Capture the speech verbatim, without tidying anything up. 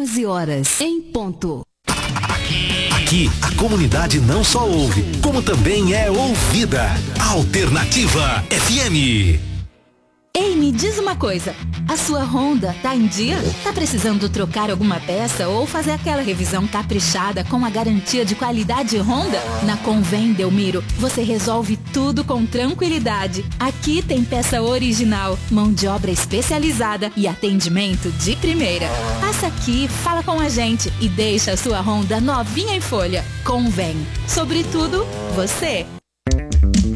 quatorze horas em ponto. Aqui, a comunidade não só ouve, como também é ouvida. Alternativa F M. Ei, me diz uma coisa, a sua Honda tá em dia? Tá precisando trocar alguma peça ou fazer aquela revisão caprichada com a garantia de qualidade Honda? Na Convém Delmiro, você resolve tudo com tranquilidade. Aqui tem peça original, mão de obra especializada e atendimento de primeira. Passa aqui, fala com a gente e deixa a sua Honda novinha em folha. Convém. Sobretudo, você.